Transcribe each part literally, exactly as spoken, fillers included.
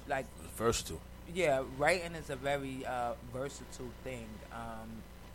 like Versatile. yeah, writing is a very uh, versatile thing, um,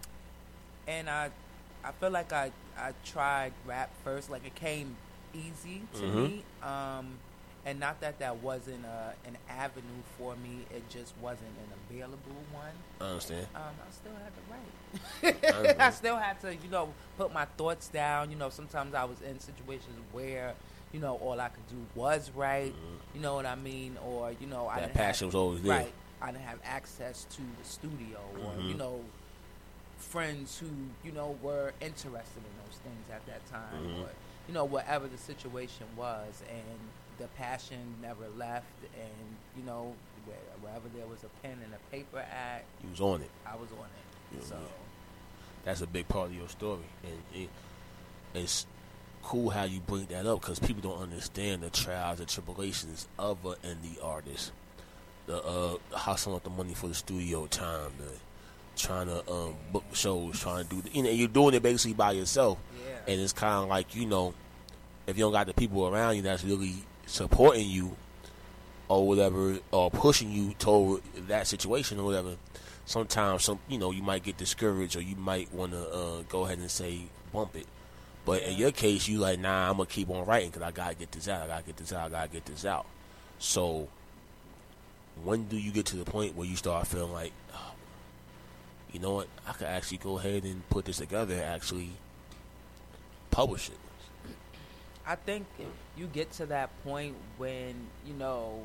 and I I feel like I I tried rap first, like it came easy to Mm-hmm. me, um, and not that that wasn't uh, an avenue for me, it just wasn't an available one. I understand. Um, I still had to I write. understand. I still had to, you know, put my thoughts down. You know, sometimes I was in situations where, you know, all I could do was write. Mm-hmm. You know what I mean? Or, you know, I That didn't passion have, was always there. right. I didn't have access to the studio, or Mhm. you know, friends who you know were interested in those things at that time, Mhm. or you know, whatever the situation was, and the passion never left. And you know, where, wherever there was a pen and a paper at, You was on it. I was on it. Yeah, So. yeah. That's a big part of your story, and it, it's cool how you bring that up because people don't understand the trials and tribulations of an indie artist. The uh, hustling up the money for the studio time, the trying to um, book shows, trying to do, the, you know, you're doing it basically by yourself, Yeah. and it's kind of like, you know, if you don't got the people around you that's really supporting you or whatever, or pushing you toward that situation or whatever, sometimes some, you know, you might get discouraged, or you might want to uh, go ahead and say bump it. But Yeah. in your case, you like, nah, I'm gonna keep on writing because I gotta get this out. I gotta get this out. I gotta get this out. So, when do you get to the point where you start feeling like, oh, you know what, I could actually go ahead and put this together and actually publish it? I think you get to that point when you know,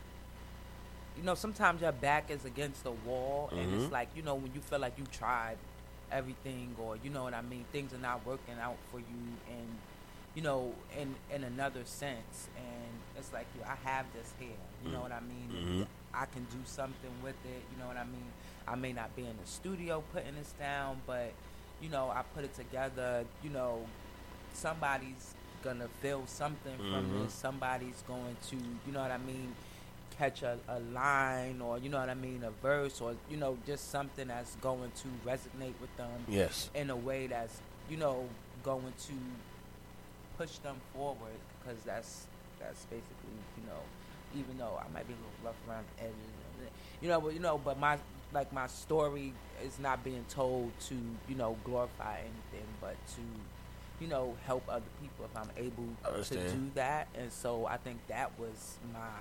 you know, sometimes your back is against the wall, and Mhm. it's like, you know, when you feel like you tried everything, or you know what I mean, things are not working out for you, and you know, in in another sense, and it's like, I have this here, you know what I mean? Mhm. I can do something with it, you know what I mean? I may not be in the studio putting this down, but you know, I put it together, you know, somebody's gonna feel something from Mhm. this. Somebody's going to, you know what I mean, catch a, a line, or you know what I mean, a verse, or you know, just something that's going to resonate with them Yes. in a way that's, you know, going to push them forward, because that's that's basically, you know, even though I might be a little rough around the edges, you know, but you know, but my like my story is not being told to, you know, glorify anything, but to, you know, help other people if I'm able I to understand. do that. And so I think that was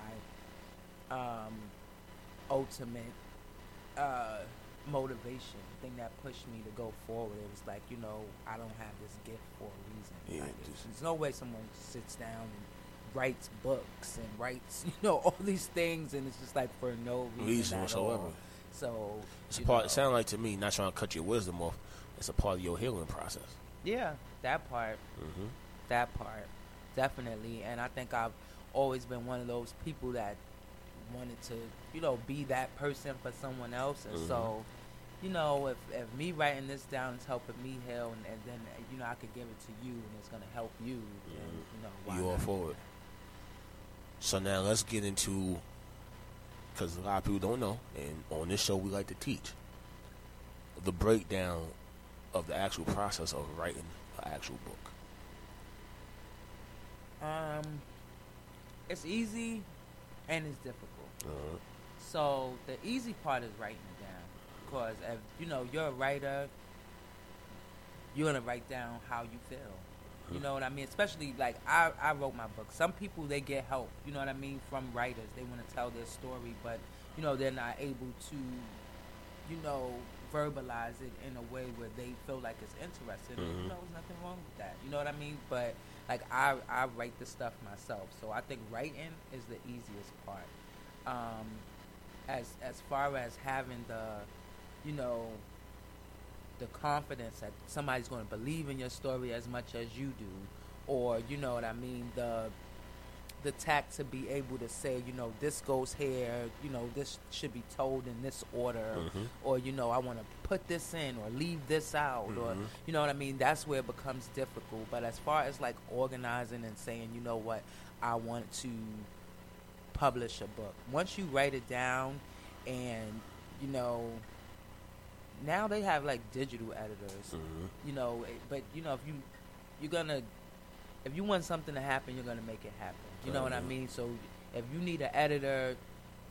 my um, ultimate uh, motivation, the thing that pushed me to go forward. It was like, you know, I don't have this gift for a reason. Yeah, Like, just- there's no way someone sits down and writes books and writes, you know, all these things, and it's just like for no reason, Reason at whatsoever. all. So It's a you part. know, It sounds like to me, not trying to cut your wisdom off. It's a part of your healing process. yeah, that part, Mm-hmm. that part, definitely. And I think I've always been one of those people that wanted to, you know, be that person for someone else. And Mhm. so, you know, if, if me writing this down is helping me heal, and, and then, you know, I could give it to you and it's going to help you, then, you know, why You all not? for it. So now let's get into, because a lot of people don't know, and on this show we like to teach, the breakdown of the actual process of writing an actual book. Um, it's easy and it's difficult. Uh-huh. So the easy part is writing it down, because if you know you're a writer, you're gonna write down how you feel. You know what I mean? Especially like I, I wrote my book. Some people, they get help. You know what I mean, from writers. They want to tell their story, but you know they're not able to, you know, verbalize it in a way where they feel like it's interesting. And, Mhm. you know, there's nothing wrong with that. You know what I mean? But like I I write the stuff myself, so I think writing is the easiest part. Um, as as far as having the, you know, the confidence that somebody's going to believe in your story as much as you do, or you know what I mean, the the tact to be able to say, you know, this goes here, you know, this should be told in this order, Mhm. or you know, I want to put this in or leave this out, or Mhm. you know what I mean. That's where it becomes difficult. But as far as like organizing and saying, you know what, I want to publish a book. Once you write it down, and you know, now they have like digital editors, Mhm. you know. eh, But you know, if you you're gonna if you want something to happen, you're gonna make it happen. You know what I Uh-huh. mean? So if you need an editor,